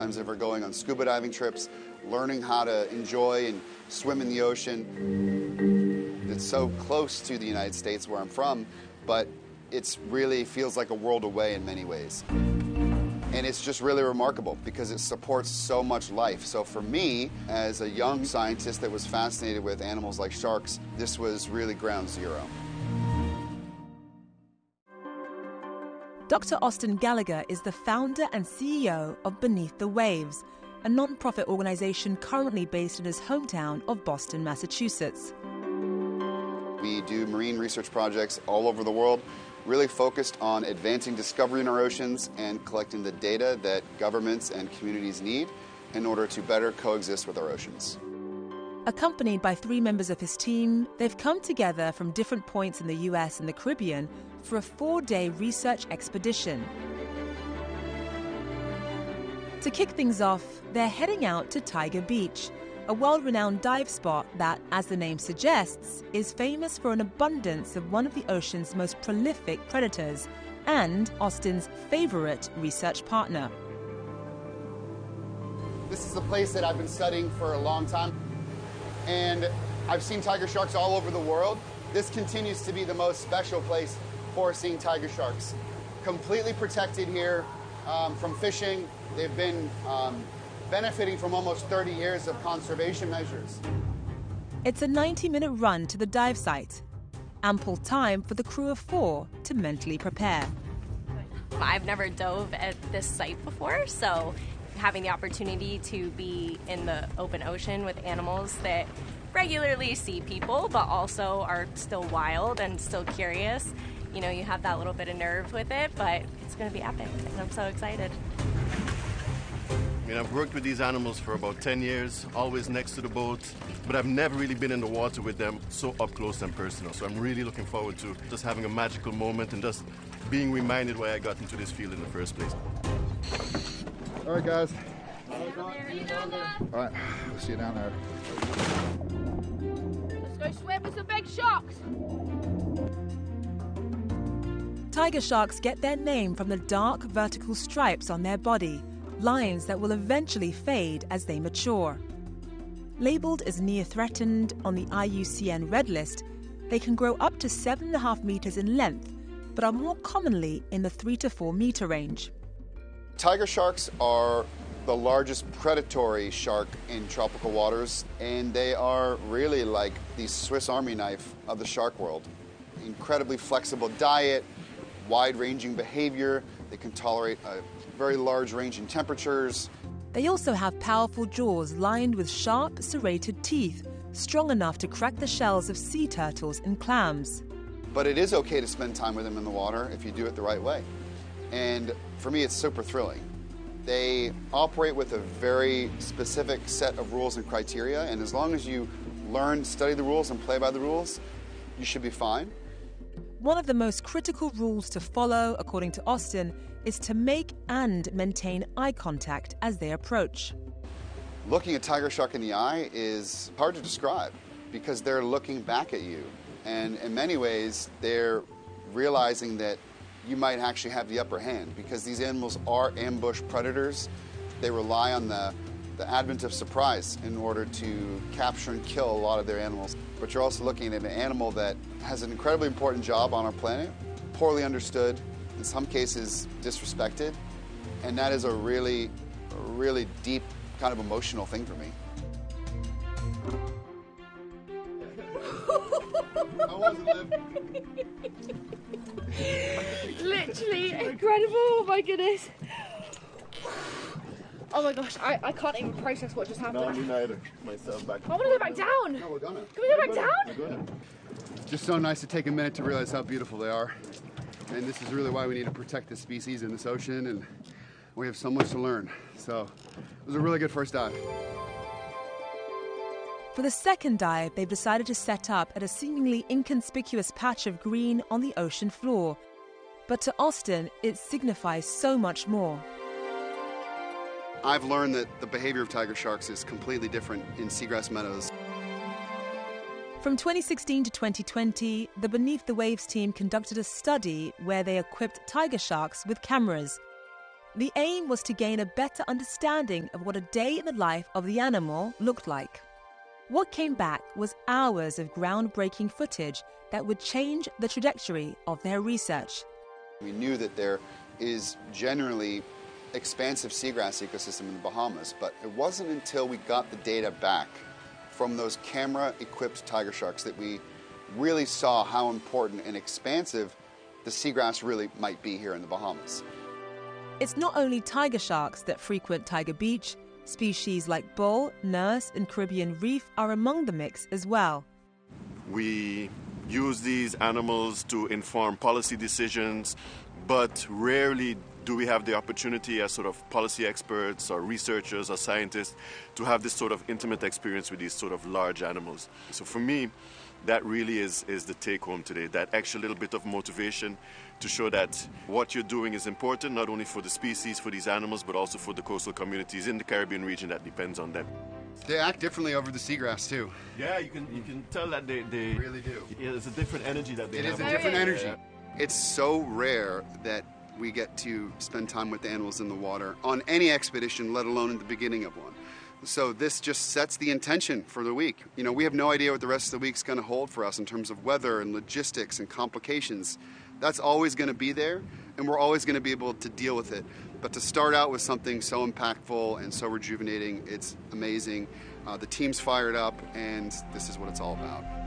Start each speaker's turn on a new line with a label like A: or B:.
A: If we're going on scuba diving trips, learning how to enjoy and swim in the ocean. It's so close to the United States where I'm from, but it really feels like a world away in many ways. And it's just really remarkable because it supports so much life. So for me, as a young scientist that was fascinated with animals like sharks, this was really ground zero.
B: Dr. Austin Gallagher is the founder and CEO of Beneath the Waves, a non-profit organization currently based in his hometown of Boston, Massachusetts.
A: We do marine research projects all over the world, really focused on advancing discovery in our oceans and collecting the data that governments and communities need in order to better coexist with our oceans.
B: Accompanied by 3 members of his team, they've come together from different points in the US and the Caribbean for a 4-day research expedition. To kick things off, they're heading out to Tiger Beach, a world-renowned dive spot that, as the name suggests, is famous for an abundance of one of the ocean's most prolific predators and Austin's favorite research partner.
A: This is a place that I've been studying for a long time, and I've seen tiger sharks all over the world. This continues to be the most special place for seeing tiger sharks. Completely protected here from fishing. They've been benefiting from almost 30 years of conservation measures.
B: It's a 90-minute run to the dive site. Ample time for the crew of 4 to mentally prepare.
C: I've never dove at this site before, so having the opportunity to be in the open ocean with animals that regularly see people but also are still wild and still curious, you know, you have that little bit of nerve with it, but it's going to be epic, and I'm so excited.
D: I mean, I've worked with these animals for about 10 years, always next to the boat, but I've never really been in the water with them so up close and personal. So I'm really looking forward to just having a magical moment and just being reminded why I got into this field in the first place.
A: All right, guys. All right, we'll see you down there.
E: Let's go swim with some big sharks.
B: Tiger sharks get their name from the dark vertical stripes on their body, lines that will eventually fade as they mature. Labelled as near threatened on the IUCN Red List, they can grow up to 7.5 meters in length, but are more commonly in the 3 to 4 meter range.
A: Tiger sharks are the largest predatory shark in tropical waters, and they are really like the Swiss Army knife of the shark world. Incredibly flexible diet, wide-ranging behavior. They can tolerate a very large range in temperatures.
B: They also have powerful jaws lined with sharp, serrated teeth, strong enough to crack the shells of sea turtles and clams.
A: But it is okay to spend time with them in the water if you do it the right way. And for me, it's super thrilling. They operate with a very specific set of rules and criteria, and as long as you learn, study the rules, and play by the rules, you should be fine.
B: One of the most critical rules to follow, according to Austin, is to make and maintain eye contact as they approach.
A: Looking a tiger shark in the eye is hard to describe because they're looking back at you. And in many ways, they're realizing that you might actually have the upper hand because these animals are ambush predators. They rely on the advent of surprise in order to capture and kill a lot of their animals. But you're also looking at an animal that has an incredibly important job on our planet, poorly understood, in some cases disrespected, and that is a really deep kind of emotional thing for me. How was it, Liv?
E: Literally incredible, oh my goodness. Oh my gosh, I can't even process what just happened.
D: No, me neither. Myself back.
E: I want to go back down.
A: No, we're gonna.
E: Can we go back down?
A: We're gonna. Just so nice to take a minute to realize how beautiful they are. And this is really why we need to protect this species in this ocean, and we have so much to learn. So it was a really good first dive.
B: For the second dive, they've decided to set up at a seemingly inconspicuous patch of green on the ocean floor. But to Austin, it signifies so much more.
A: I've learned that the behavior of tiger sharks is completely different in seagrass meadows.
B: From 2016 to 2020, the Beneath the Waves team conducted a study where they equipped tiger sharks with cameras. The aim was to gain a better understanding of what a day in the life of the animal looked like. What came back was hours of groundbreaking footage that would change the trajectory of their research.
A: We knew that there is generally expansive seagrass ecosystem in the Bahamas, but it wasn't until we got the data back from those camera-equipped tiger sharks that we really saw how important and expansive the seagrass really might be here in the Bahamas.
B: It's not only tiger sharks that frequent Tiger Beach. Species like bull, nurse, and Caribbean reef are among the mix as well.
D: We use these animals to inform policy decisions, but rarely do we have the opportunity as sort of policy experts or researchers or scientists to have this sort of intimate experience with these sort of large animals. So for me, that really is the take home today, that extra little bit of motivation to show that what you're doing is important, not only for the species, for these animals, but also for the coastal communities in the Caribbean region that depends on them.
A: They act differently over the seagrass too.
D: Yeah, you can tell that they
A: really do.
D: Yeah, it's a different energy that they have.
A: It is a different energy. It's so rare that we get to spend time with the animals in the water on any expedition, let alone in the beginning of one. So this just sets the intention for the week. You know, we have no idea what the rest of the week's going to hold for us in terms of weather and logistics and complications. That's always going to be there, and we're always going to be able to deal with it. But to start out with something so impactful and so rejuvenating, it's amazing. The team's fired up, and this is what it's all about.